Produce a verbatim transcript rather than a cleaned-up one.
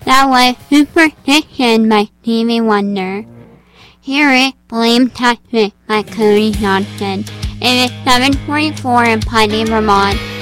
That was Superstition by Stevie Wonder. Hear It, Believe, Touch It by Cody Johnson. It is seven forty-four in Putney, Vermont.